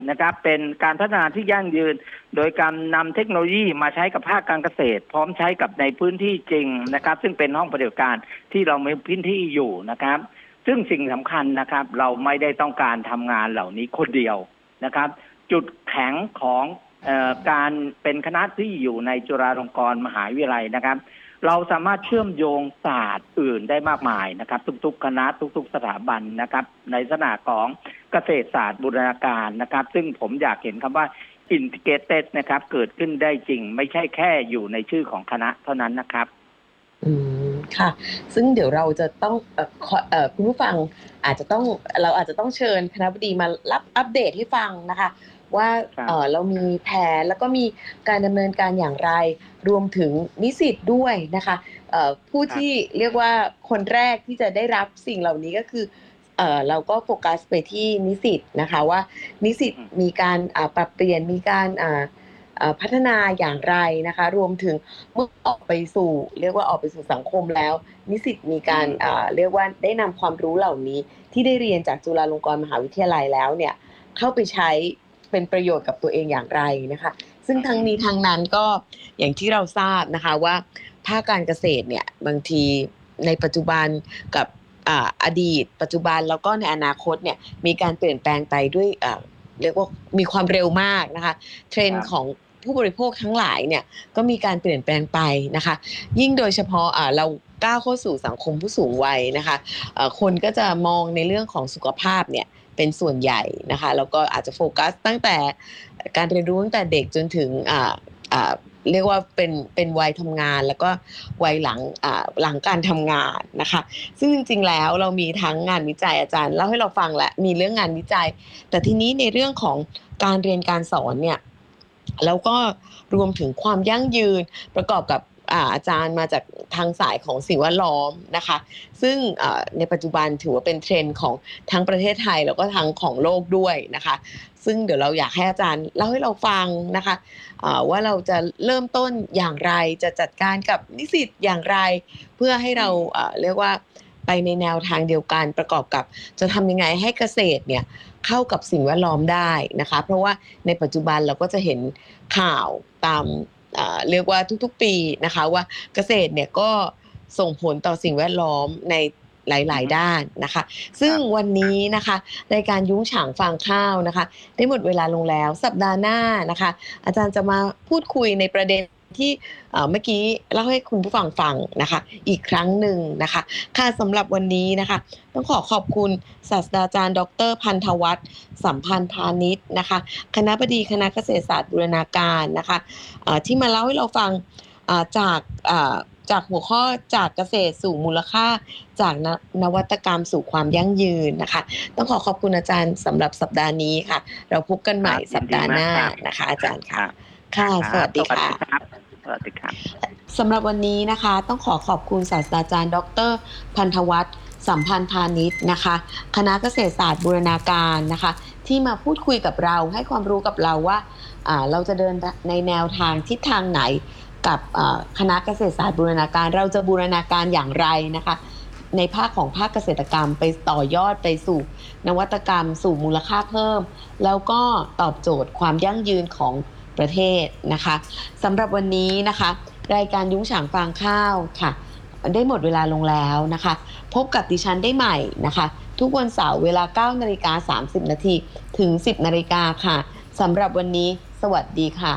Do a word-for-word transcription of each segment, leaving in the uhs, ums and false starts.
นะครับเป็นการพัฒนาที่ยั่งยืนโดยการนำเทคโนโลยีมาใช้กับภาคการเกษตรพร้อมใช้กับในพื้นที่จริงนะครับซึ่งเป็นห้องปฏิบัติการที่เรามีพื้นที่อยู่นะครับซึ่งสิ่งสำคัญนะครับเราไม่ได้ต้องการทำงานเหล่านี้คนเดียวนะครับจุดแข็งของเอ่อการเป็นคณะที่อยู่ในจุฬาลงกรณ์มหาวิทยาลัยนะครับเราสามารถเชื่อมโยงศาสตร์อื่นได้มากมายนะครับทุกๆคณะทุกๆสถาบันนะครับในลักษณะของเกษตรศาสตร์บูรณาการนะครับซึ่งผมอยากเห็นคำว่า integrated นะครับเกิดขึ้นได้จริงไม่ใช่แค่อยู่ในชื่อของคณะเท่านั้นนะครับอืมค่ะซึ่งเดี๋ยวเราจะต้องเอ่อเอ่อคุณผู้ฟังอาจจะต้องเราอาจจะต้องเชิญคณบดีมารับอัปเดตให้ฟังนะคะว่าเอ่อเรามีแผนแล้วก็มีการดำเนินการอย่างไรรวมถึงนิสิตด้วยนะคะเอ่อผู้ที่เรียกว่าคนแรกที่จะได้รับสิ่งเหล่านี้ก็คือเอ่อเราก็โฟกัสไปที่นิสิตนะคะว่านิสิตมีการอ่าปรับเปลี่ยนมีการอ่าพัฒนาอย่างไรนะคะรวมถึงเมื่อออกไปสู่เรียกว่าออกไปสู่สังคมแล้วนิสิตมีการเรียกว่าได้นำความรู้เหล่านี้ที่ได้เรียนจากจุฬาลงกรณ์มหาวิทยาลัยแล้วเนี่ยเข้าไปใช้เป็นประโยชน์กับตัวเองอย่างไรนะคะซึ่งทั้งนี้ทั้งนั้นก็อย่างที่เราทราบนะคะว่าภาคการเกษตรเนี่ยบางทีในปัจจุบันกับอดีตปัจจุบันแล้วก็ในอนาคตเนี่ยมีการเปลี่ยนแปลงไปด้วยเรียกว่ามีความเร็วมากนะคะเทรนด์ของผู้บริโภคทั้งหลายเนี่ยก็มีการเปลี่ยนแปลงไปนะคะยิ่งโดยเฉพาะอ่าเราก้าวเข้าสู่สังคมผู้สูงวัยนะคะอ่าคนก็จะมองในเรื่องของสุขภาพเนี่ยเป็นส่วนใหญ่นะคะแล้วก็อาจจะโฟกัสตั้งแต่การเรียนรู้ตั้งแต่เด็กจนถึงอ่าอ่าเรียกว่าเป็นเป็นวัยทำงานแล้วก็วัยหลังอ่าหลังการทำงานนะคะซึ่งจริงๆแล้วเรามีทั้งงานวิจัยอาจารย์เล่าให้เราฟังและมีเรื่องงานวิจัยแต่ทีนี้ในเรื่องของการเรียนการสอนเนี่ยแล้วก็รวมถึงความยั่งยืนประกอบกับอาจารย์มาจากทางสายของสิ่งแวดล้อมนะคะซึ่งในปัจจุบันถือว่าเป็นเทรนด์ของทั้งประเทศไทยแล้วก็ทั้งของโลกด้วยนะคะซึ่งเดี๋ยวเราอยากให้อาจารย์เล่าให้เราฟังนะคะว่าเราจะเริ่มต้นอย่างไรจะจัดการกับนิสิตอย่างไรเพื่อให้เราเรียกว่าไปในแนวทางเดียวกันประกอบกับจะทำยังไงให้เกษตรเนี่ยเข้ากับสิ่งแวดล้อมได้นะคะเพราะว่าในปัจจุบันเราก็จะเห็นข่าวตามเรียกว่าทุกๆปีนะคะว่าเกษตรเนี่ยก็ส่งผลต่อสิ่งแวดล้อมในหลายๆด้านนะคะซึ่งวันนี้นะคะรายการยุ้งฉางฟางข้าวนะคะได้หมดเวลาลงแล้วสัปดาห์หน้านะคะอาจารย์จะมาพูดคุยในประเด็นที่เมื่อกี้เล่าให้คุณผู้ฟังฟังนะคะอีกครั้งหนึ่งนะคะค่ะสำหรับวันนี้นะคะต้องขอขอบคุณศาสตราจารย์ดร.พันธวัฒน์สัมพันธ์พาณิชย์นะคะคณบดีคณะเกษตรศาสตร์บูรณาการนะคะที่มาเล่าให้เราฟังจากจากหัวข้อจากเกษตรสู่มูลค่าจากนวัตกรรมสู่ความยั่งยืนนะคะต้องขอขอบคุณอาจารย์สำหรับสัปดาห์นี้ค่ะเราพบกันใหม่สัปดาห์หน้านะคะอาจารย์ค่ะค่ะสวัสดีค่ะสวัสดีครับสำหรับวันนี้นะคะต้องขอขอบคุณศาสตราจารย์ดร.พันธวัฒน์สัมพันธ์พาณิชย์นะคะคณะเกษตรศาสตร์บูรณาการนะคะที่มาพูดคุยกับเราให้ความรู้กับเราว่าเราจะเดินในแนวทางทิศทางไหนกับคณะเกษตรศาสตร์บูรณาการเราจะบูรณาการอย่างไรนะคะในภาคของภาคเกษตรกรรมไปต่อยอดไปสู่นวัตกรรมสู่มูลค่าเพิ่มแล้วก็ตอบโจทย์ความยั่งยืนของประเทศนะคะสำหรับวันนี้นะคะรายการยุ้งฉางฟางข้าวค่ะได้หมดเวลาลงแล้วนะคะพบกับดิฉันได้ใหม่นะคะทุกวันเสาร์เวลา เก้านาฬิกาสามสิบนาทีถึง สิบนาฬิกาค่ะสำหรับวันนี้สวัสดีค่ะ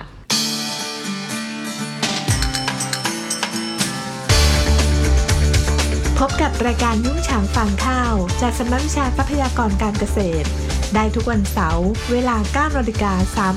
พบกับรายการยุ้งฉางฟางข้าวจากสำนักวิชาทรัพยากรการเกษตรได้ทุกวันเสาร์เวลา เก้านาฬิกาสาม